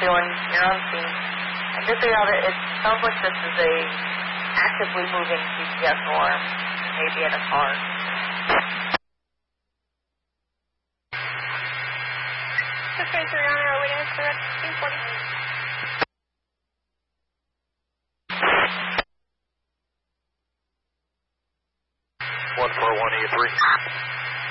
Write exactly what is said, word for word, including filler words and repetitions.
feeling, you're on scene. And good thing about it, it sounds like this is a actively moving G P S alarm, maybe in a car. six twenty-three on our waiting is clear at sixteen forty. one four one E three.